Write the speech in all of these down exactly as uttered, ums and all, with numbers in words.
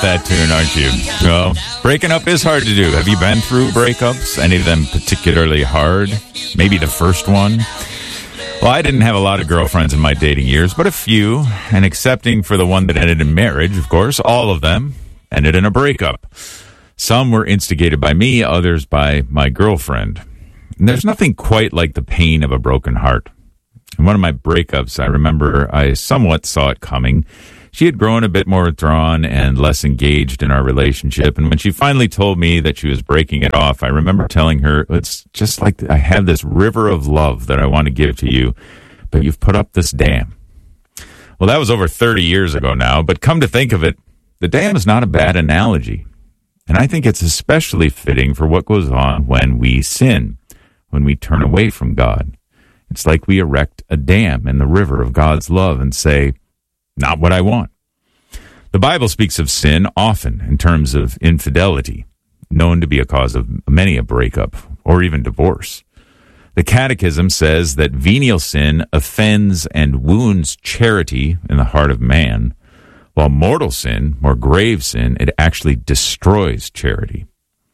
that tune, aren't you? Well, breaking up is hard to do. Have you been through breakups? Any of them particularly hard? Maybe the first one? Well, I didn't have a lot of girlfriends in my dating years, but a few, and excepting for the one that ended in marriage, of course, all of them ended in a breakup. Some were instigated by me, others by my girlfriend. And there's nothing quite like the pain of a broken heart. In one of my breakups, I remember I somewhat saw it coming. She had grown a bit more withdrawn and less engaged in our relationship, and when she finally told me that she was breaking it off, I remember telling her, it's just like I have this river of love that I want to give to you, but you've put up this dam. Well, that was over thirty years ago now, but come to think of it, the dam is not a bad analogy, and I think it's especially fitting for what goes on when we sin, when we turn away from God. It's like we erect a dam in the river of God's love and say, not what I want. The Bible speaks of sin often in terms of infidelity, known to be a cause of many a breakup or even divorce. The Catechism says that venial sin offends and wounds charity in the heart of man, while mortal sin, more grave sin, it actually destroys charity.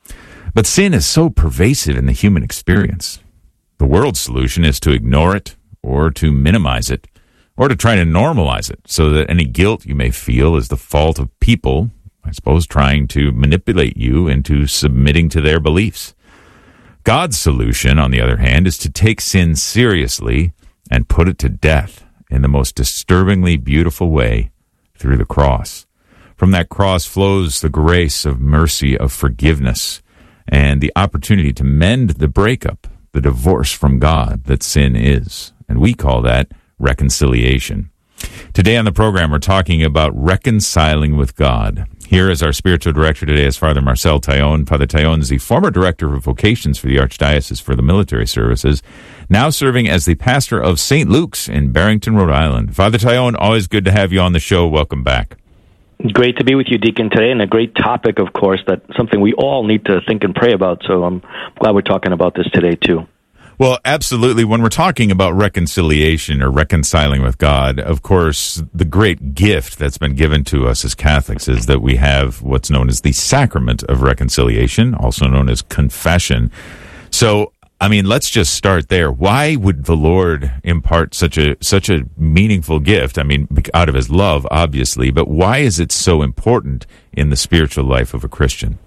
But sin is so pervasive in the human experience. The world's solution is to ignore it or to minimize it, or to try to normalize it so that any guilt you may feel is the fault of people, I suppose, trying to manipulate you into submitting to their beliefs. God's solution, on the other hand, is to take sin seriously and put it to death in the most disturbingly beautiful way through the cross. From that cross flows the grace of mercy, of forgiveness, and the opportunity to mend the breakup, the divorce from God that sin is. And we call that reconciliation. Today on the program, we're talking about reconciling with God. Here is our spiritual director today is Father Marcel Taillon. Father Taillon is the former director of vocations for the Archdiocese for the Military Services, now serving as the pastor of Saint Luke's in Barrington, Rhode Island. Father Taillon, always good to have you on the show. Welcome back. Great to be with you, Deacon, today, and a great topic, of course, that's something we all need to think and pray about, so I'm glad we're talking about this today, too. Well, absolutely. When we're talking about reconciliation or reconciling with God, of course, the great gift that's been given to us as Catholics is that we have what's known as the sacrament of reconciliation, also known as confession. So, I mean, let's just start there. Why would the Lord impart such a such a meaningful gift? I mean, out of his love, obviously, but why is it so important in the spiritual life of a Christian?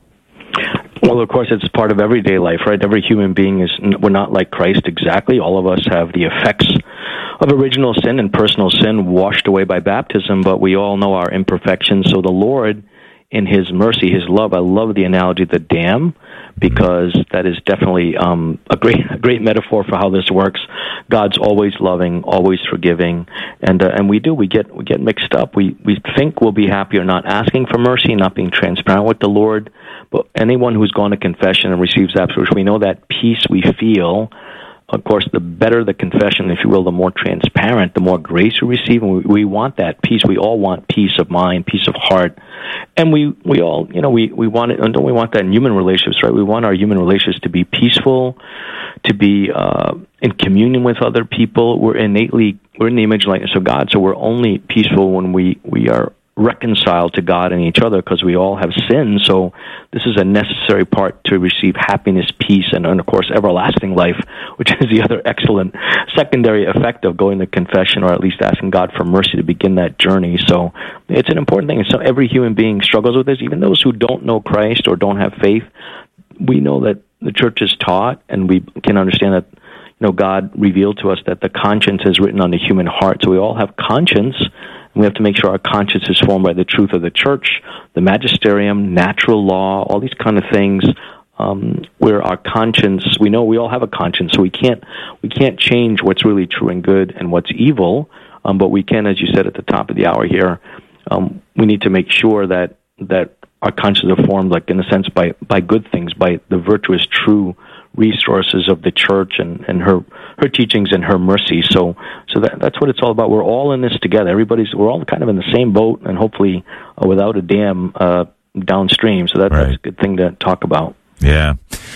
Well, of course, it's part of everyday life, right? Every human being is, we're not like Christ exactly. All of us have the effects of original sin and personal sin washed away by baptism, but we all know our imperfections. So the Lord, in his mercy, his love, I love the analogy of the dam, because that is definitely um, a great a great metaphor for how this works. God's always loving, always forgiving, and uh, and we do, we get we get mixed up. We, we think we'll be happier not asking for mercy, not being transparent with the Lord. But anyone who's gone to confession and receives absolution, we know that peace we feel. Of course, the better the confession, if you will, the more transparent, the more grace we receive, and we, we want that peace. We all want peace of mind, peace of heart, and we, we all, you know, we, we want it, and don't we want that in human relationships, right? We want our human relationships to be peaceful, to be uh, in communion with other people. We're innately, we're in the image and likeness of God, so we're only peaceful when we, we are reconciled to God and each other, because we all have sinned. So this is a necessary part to receive happiness, peace, and, and of course everlasting life, which is the other excellent secondary effect of going to confession, or at least asking God for mercy to begin that journey. So it's an important thing. So every human being struggles with this, even those who don't know Christ or don't have faith. We know that the church is taught, and we can understand that, you know, God revealed to us that the conscience is written on the human heart. So we all have conscience. We have to make sure our conscience is formed by the truth of the church, the magisterium, natural law, all these kind of things, um, where our conscience, we know we all have a conscience, so we can't we can't change what's really true and good and what's evil, um, but we can, as you said at the top of the hour here, um, we need to make sure that that our conscience are formed, like in a sense, by, by good things, by the virtuous, true resources of the church and, and her her teachings and her mercy. So so that that's what it's all about. We're all in this together. Everybody's we're all kind of in the same boat, and hopefully uh, without a dam uh, downstream. So that, right. That's a good thing to talk about. Yeah.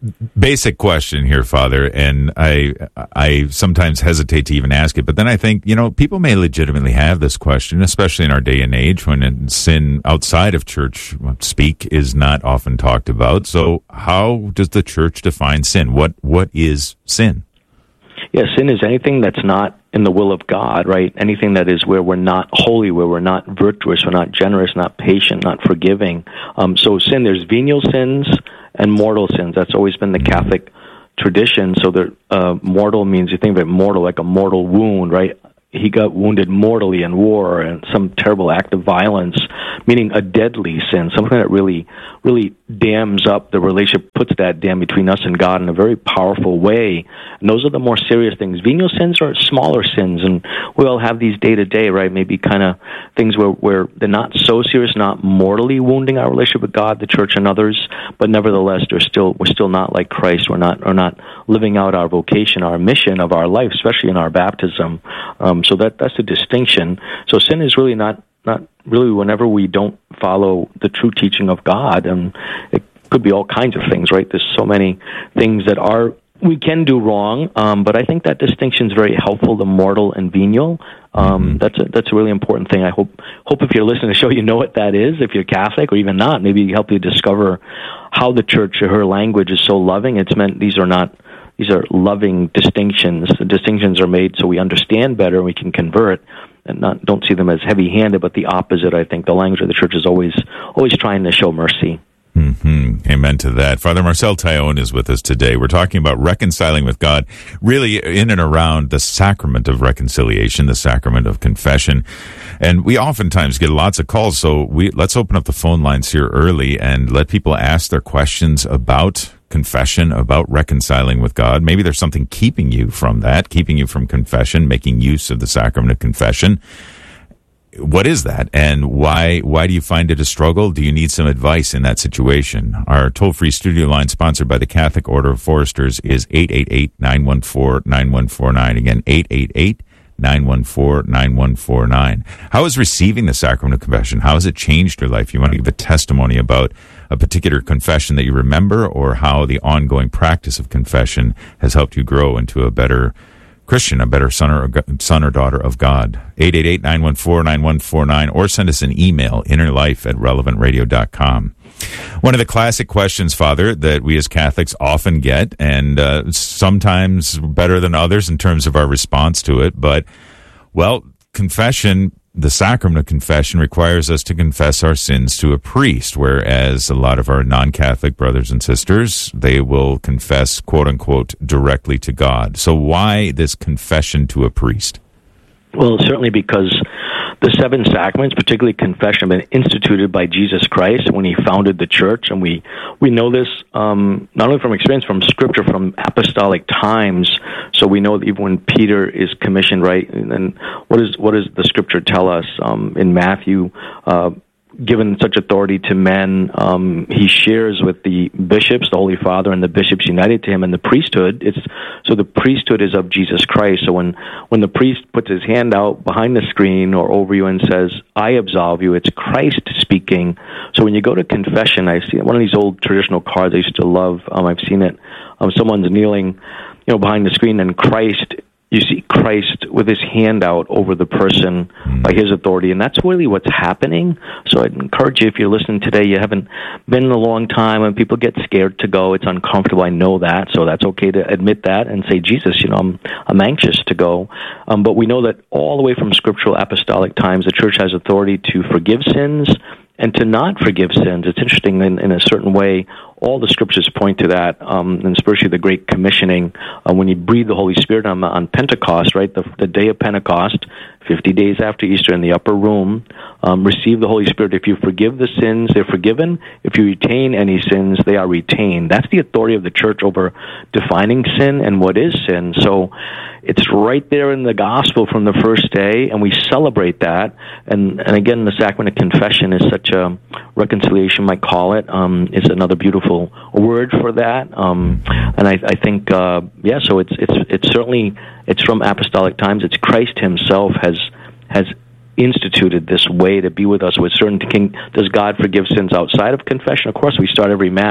basic question here, Father, and I I sometimes hesitate to even ask it, but then I think, you know, people may legitimately have this question, especially in our day and age when sin outside of church speak is not often talked about. So how does the church define sin? What What is sin? Yeah, sin is anything that's not in the will of God, right? Anything that is where we're not holy, where we're not virtuous, we're not generous, not patient, not forgiving. Um, so sin, there's venial sins and mortal sins. That's always been the Catholic tradition. So the uh, mortal means, you think of it mortal, like a mortal wound, right? He got wounded mortally in war and some terrible act of violence, meaning a deadly sin, something that really, really dams up the relationship, puts that dam between us and God in a very powerful way. And those are the more serious things. Venial sins are smaller sins, and we all have these day to day, right? Maybe kind of things where, where they're not so serious, not mortally wounding our relationship with God, the church, and others, but nevertheless, they're still we're still not like Christ. We're not we're not living out our vocation, our mission of our life, especially in our baptism. Um, so that that's the distinction. So sin is really not not really whenever we don't follow the true teaching of God, and it could be all kinds of things, right? There's so many things that are we can do wrong, um, but I think that distinction is very helpful, the mortal and venial. Um, that's a, that's a really important thing. I hope hope if you're listening to the show, you know what that is. If you're Catholic or even not, maybe help you discover how the church, her language is so loving. It's meant these are not these are loving distinctions. The distinctions are made so we understand better and we can convert, and not don't see them as heavy-handed, but the opposite. I think the language of the church is always always trying to show mercy. Mm-hmm. Amen to that. Father Marcel Taillon is with us today. We're talking about reconciling with God, really in and around the sacrament of reconciliation, the sacrament of confession. And we oftentimes get lots of calls, so we let's open up the phone lines here early and let people ask their questions about confession, about reconciling with God. Maybe there's something keeping you from that, keeping you from confession, making use of the sacrament of confession. What is that, and why why do you find it a struggle? Do you need some advice in that situation? Our toll-free studio line, sponsored by the Catholic Order of Foresters, is eight eight eight, nine one four, nine one four nine. Again, eight eight eight, nine one four, nine one four nine. How is receiving the sacrament of confession? How has it changed your life? You want to give a testimony about a particular confession that you remember, or how the ongoing practice of confession has helped you grow into a better Christian, a better son or, son or daughter of God. eight eight eight, nine one four, nine one four nine, or send us an email, innerlife at relevant radio dot com. One of the classic questions, Father, that we as Catholics often get, and uh, sometimes better than others in terms of our response to it, but, well, confession, the sacrament of confession requires us to confess our sins to a priest, whereas a lot of our non-Catholic brothers and sisters, they will confess, quote-unquote, directly to God. So why this confession to a priest? Well, certainly because the seven sacraments, particularly confession, have been instituted by Jesus Christ when he founded the church, and we, we know this um, not only from experience, from Scripture, from apostolic times. So we know that even when Peter is commissioned, right, and then what is what does the Scripture tell us um, in Matthew? Uh, given such authority to men, um, he shares with the bishops, the Holy Father, and the bishops united to him, and the priesthood. It's so the priesthood is of Jesus Christ. So when when the priest puts his hand out behind the screen or over you and says, "I absolve you," it's Christ speaking. So when you go to confession, I see one of these old traditional cards I used to love. Um, I've seen it. Um, someone's kneeling, you know, behind the screen, and Christ. You see Christ with his hand out over the person by his authority, and that's really what's happening. So I'd encourage you, if you're listening today, you haven't been in a long time, and people get scared to go. It's uncomfortable. I know that, so that's okay to admit that and say, Jesus, you know, I'm I'm anxious to go. Um, but we know that all the way from scriptural apostolic times, the church has authority to forgive sins and to not forgive sins. It's interesting, in, in a certain way, all the scriptures point to that, um, and especially the Great Commissioning, uh, when you breathe the Holy Spirit on, on Pentecost, right, the, the day of Pentecost, fifty days after Easter in the upper room, um, receive the Holy Spirit. If you forgive the sins, they're forgiven. If you retain any sins, they are retained. That's the authority of the church over defining sin and what is sin. So it's right there in the gospel from the first day, and we celebrate that. And, and again, the sacrament of confession is such a reconciliation, might call it. Um, it's another beautiful word for that. Um, and I, I think, uh, yeah, so it's it's it's certainly it's from apostolic times. It's Christ himself has has instituted this way to be with us with certainty. Does God forgive sins outside of confession? Of course, we start every Mass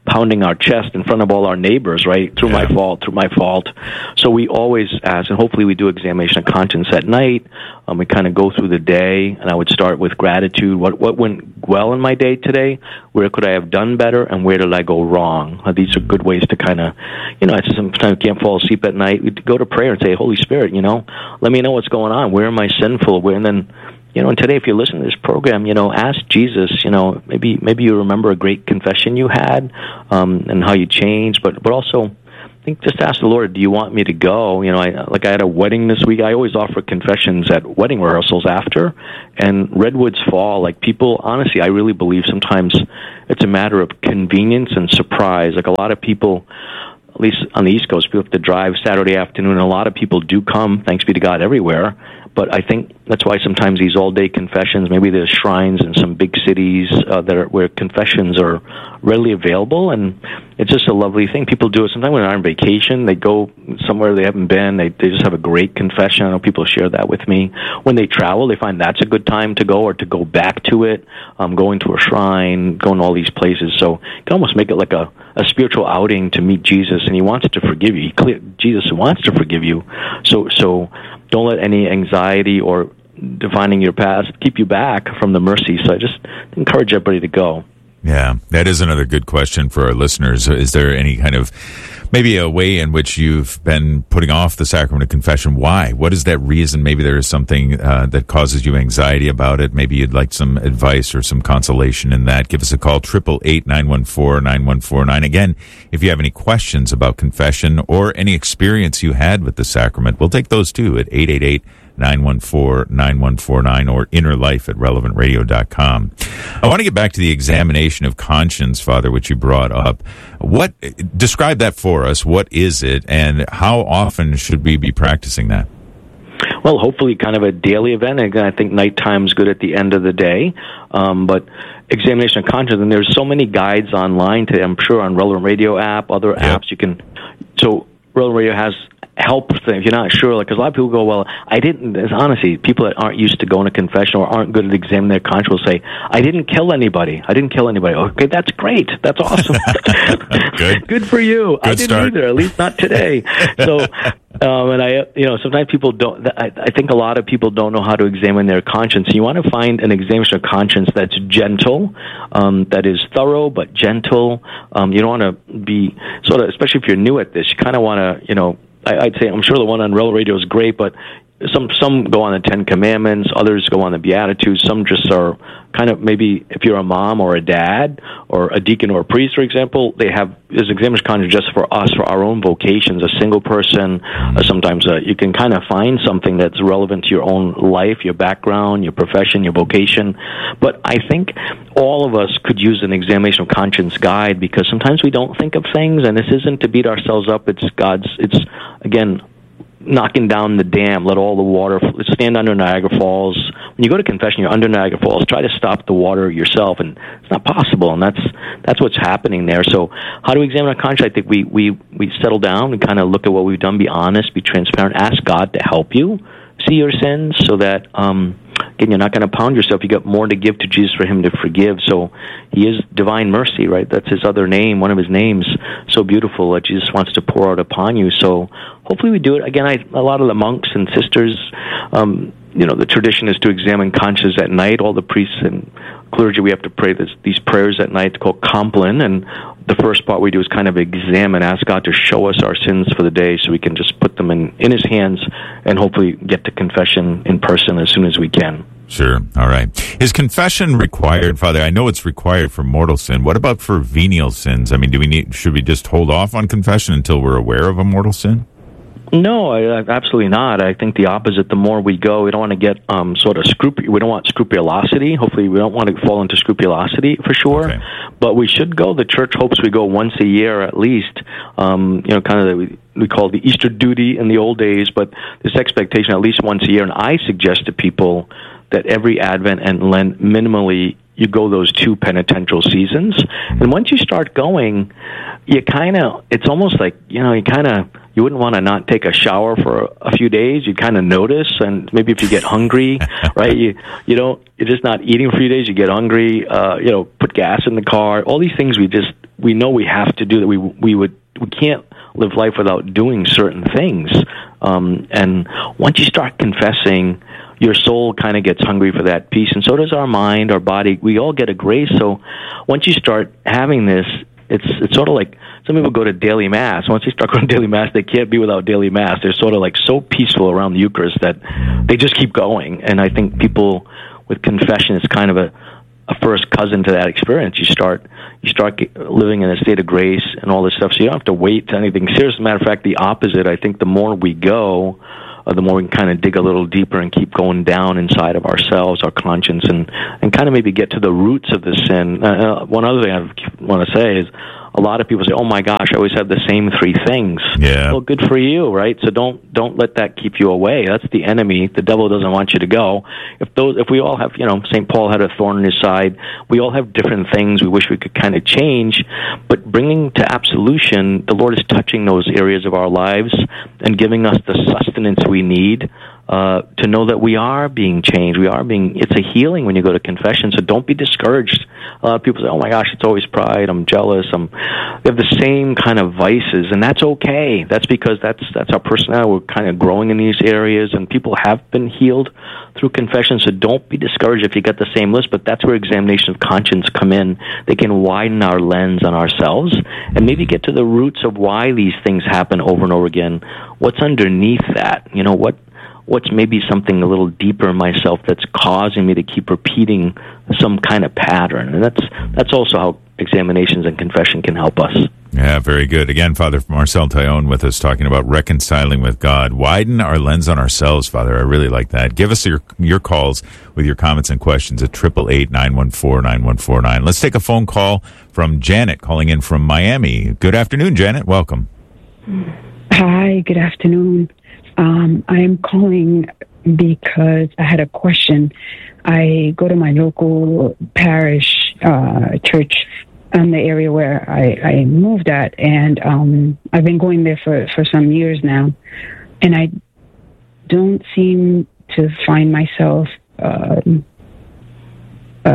pounding our chest in front of all our neighbors, right? Through Yeah. my fault, through my fault. So we always ask, and hopefully we do examination of conscience at night. Um, we kind of go through the day, and I would start with gratitude. What what went well in my day today? Where could I have done better? And where did I go wrong? Uh, these are good ways to kind of, you know, I sometimes can't fall asleep at night. We go to prayer and say, Holy Spirit, you know, let me know what's going on. Where am I sinful? Where, and then, you know, and today, if you listen to this program, you know, ask Jesus, you know, maybe maybe you remember a great confession you had um, and how you changed, but but also, I think just ask the Lord, do you want me to go? You know, I, like I had a wedding this week. I always offer confessions at wedding rehearsals after, and redwoods fall. Like people, honestly, I really believe sometimes it's a matter of convenience and surprise. Like a lot of people, at least on the East Coast, people have to drive Saturday afternoon, and a lot of people do come, thanks be to God, everywhere. But I think that's why sometimes these all-day confessions, maybe there's shrines in some big cities uh, that are, where confessions are readily available, and it's just a lovely thing. People do it sometimes when they're on vacation. They go somewhere they haven't been. They they just have a great confession. I know people share that with me. When they travel, they find that's a good time to go or to go back to it, um, going to a shrine, going to all these places. So you can almost make it like a, a spiritual outing to meet Jesus, and he wants to forgive you. He clear, Jesus wants to forgive you. So so don't let any anxiety or defining your past keep you back from the mercy. So I just encourage everybody to go. Yeah, that is another good question for our listeners. Is there any kind of, maybe a way in which you've been putting off the sacrament of confession? Why? What is that reason? Maybe there is something uh, that causes you anxiety about it. Maybe you'd like some advice or some consolation in that. Give us a call, eight eight eight, nine one four, nine one four nine. Again, if you have any questions about confession or any experience you had with the sacrament, we'll take those too at eight eight eight, nine one four, nine one four nine or inner life at relevant radio dot com. I want to get back to the examination of conscience, Father, which you brought up. What, describe that for us. What is it, and how often should we be practicing that? Well, hopefully kind of a daily event. Again, I think nighttime's good at the end of the day. Um, but examination of conscience, and there's so many guides online today, I'm sure, on Relevant Radio app, other Yep. apps you can. So Relevant Radio has help things. If you're not sure, like, because a lot of people go, well, I didn't, honestly, people that aren't used to going to confession or aren't good at examining their conscience will say, I didn't kill anybody. I didn't kill anybody. Okay, that's great. That's awesome. Good. Good for you. Good I didn't start. either, at least not today. So, um, and I, you know, sometimes people don't, I, I think a lot of people don't know how to examine their conscience. You want to find an examination of conscience that's gentle, um, that is thorough but gentle. Um, you don't want to be sort of, especially if you're new at this, you kind of want to, you know, I, I'd say, I'm sure the one on Relevant Radio is great, but some some go on the Ten Commandments, others go on the Beatitudes, some just are kind of, maybe if you're a mom or a dad or a deacon or a priest, for example, they have this examination of conscience just for us, for our own vocations, a single person. Uh, sometimes uh, you can kind of find something that's relevant to your own life, your background, your profession, your vocation. But I think all of us could use an examination of conscience guide, because sometimes we don't think of things, and this isn't to beat ourselves up. It's God's, it's, again, knocking down the dam, let all the water, stand under Niagara Falls. When you go to confession, you're under Niagara Falls, try to stop the water yourself, and it's not possible, and that's that's what's happening there. So how do we examine our conscience? I think we, we, we settle down and kind of look at what we've done, be honest, be transparent, ask God to help you see your sins, so that, um, again, you're not going to pound yourself. You got more to give to Jesus for him to forgive. So he is divine mercy, right? That's his other name, one of his names. So beautiful that Jesus wants to pour out upon you. So hopefully we do it. Again, I, a lot of the monks and sisters, um, you know, the tradition is to examine conscience at night. All the priests and clergy, we have to pray this, these prayers at night called Compline, and the first part we do is kind of examine, ask God to show us our sins for the day, so we can just put them in, in his hands and hopefully get to confession in person as soon as we can. Sure. All right. Is confession required, Father? I know it's required for mortal sin. What about for venial sins? I mean, do we need, should we just hold off on confession until we're aware of a mortal sin? No, I, absolutely not. I think the opposite. The more we go, we don't want to get um, sort of scrupu- we don't want scrupulosity. Hopefully, we don't want to fall into scrupulosity for sure. Okay. But we should go. The church hopes we go once a year at least. Um, you know, kind of the, we, we call it the Easter duty in the old days, but this expectation at least once a year. And I suggest to people that every Advent and Lent, minimally, you go those two penitential seasons. And once you start going, you kind of, it's almost like, you know, you kind of, you wouldn't want to not take a shower for a few days. You kind of notice, and maybe if you get hungry, right, you you don't, you're just not eating for a few days, you get hungry, uh, you know, put gas in the car. All these things we just we know we have to do that. We we would we can't live life without doing certain things. Um, and once you start confessing, your soul kind of gets hungry for that peace, and so does our mind, our body. We all get a grace. So once you start having this, it's it's sort of like some people go to daily mass. Once they start going to daily mass, they can't be without daily mass. They're sort of like so peaceful around the Eucharist that they just keep going. And I think people with confession is kind of a, a first cousin to that experience. You start you start living in a state of grace and all this stuff, so you don't have to wait to anything serious. As a matter of fact, the opposite. I think the more we go, uh, the more we can kind of dig a little deeper and keep going down inside of ourselves, our conscience, and, and kind of maybe get to the roots of the sin. Uh, one other thing I want to say is, a lot of people say, "Oh my gosh, I always have the same three things." Yeah. Well, good for you, right? So don't don't let that keep you away. That's the enemy. The devil doesn't want you to go. If those, if we all have, you know, Saint Paul had a thorn in his side. We all have different things we wish we could kind of change. But bringing to absolution, the Lord is touching those areas of our lives and giving us the sustenance we need. Uh, to know that we are being changed. We are being, it's a healing when you go to confession, so don't be discouraged. A lot of people say, "Oh my gosh, it's always pride, I'm jealous, I'm," they have the same kind of vices, and that's okay. That's because that's that's our personality. We're kind of growing in these areas, and people have been healed through confession, so don't be discouraged if you get the same list, but that's where examination of conscience come in. They can widen our lens on ourselves, and maybe get to the roots of why these things happen over and over again. What's underneath that? You know, what what's maybe something a little deeper in myself that's causing me to keep repeating some kind of pattern. And that's that's also how examinations and confession can help us. Yeah, very good. Again, Father Marcel Taillon with us talking about reconciling with God. Widen our lens on ourselves, Father. I really like that. Give us your your calls with your comments and questions at eight eight eight, nine one four, nine one four nine. Let's take a phone call from Janet calling in from Miami. Good afternoon, Janet. Welcome. Hi, good afternoon. Um, I am calling because I had a question. I go to my local parish uh, church in the area where I, I moved at, and um, I've been going there for, for some years now, and I don't seem to find myself uh, uh,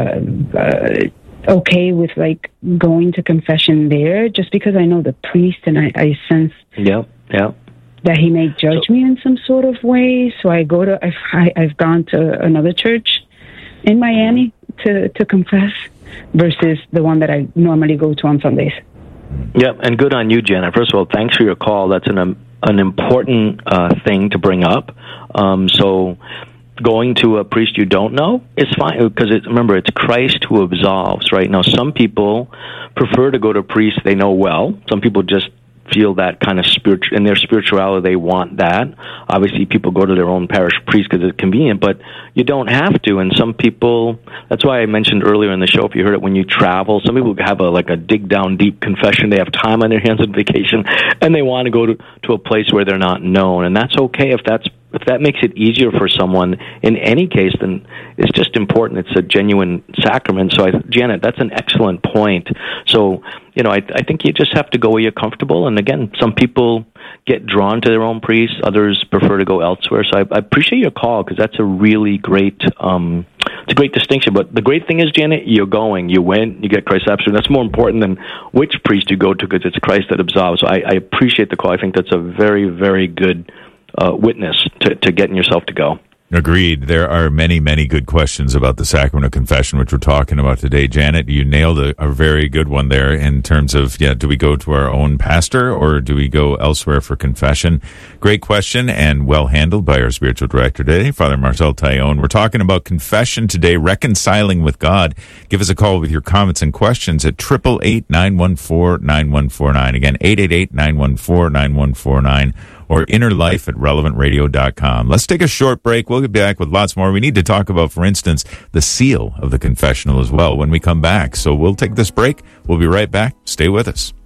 uh, okay with, like, going to confession there, just because I know the priest, and I, I sense... Yep, yep. that he may judge me in some sort of way. So I go to, I've, I, I've gone to another church in Miami to, to confess versus the one that I normally go to on Sundays. Yep, and good on you, Janet. First of all, thanks for your call. That's an um, an important uh, thing to bring up. Um, so going to a priest you don't know is fine, because it's, remember, it's Christ who absolves, right? Now, some people prefer to go to priests they know well. Some people just feel that kind of spirit in their spirituality, they want that. Obviously, people go to their own parish priest because it's convenient, but you don't have to. And some people, that's why I mentioned earlier in the show, if you heard it, when you travel, some people have a like a dig down deep confession. They have time on their hands on vacation, and they want to go to, to a place where they're not known, and that's okay if that's if that makes it easier for someone. In any case, then it's just important. It's a genuine sacrament. So, I, Janet, that's an excellent point. So, you know, I, I think you just have to go where you're comfortable. And again, some people get drawn to their own priests. Others prefer to go elsewhere. So I, I appreciate your call, because that's a really great, um, it's a great distinction. But the great thing is, Janet, you're going. You went. You get Christ's absolution. That's more important than which priest you go to, because it's Christ that absolves. So I, I appreciate the call. I think that's a very, very good Uh, witness to, to getting yourself to go. Agreed. There are many, many good questions about the sacrament of confession, which we're talking about today. Janet, you nailed a, a very good one there in terms of, yeah, do we go to our own pastor or do we go elsewhere for confession? Great question, and well handled by our spiritual director today, Father Marcel Taillon. We're talking about confession today, reconciling with God. Give us a call with your comments and questions at eight eight eight, nine one four, nine one four nine. Again, eight eight eight, nine one four, nine one four nine. Or inner life at relevant radio dot com. Let's take a short break. We'll get back with lots more. We need to talk about, for instance, the seal of the confessional as well when we come back. So we'll take this break. We'll be right back. Stay with us.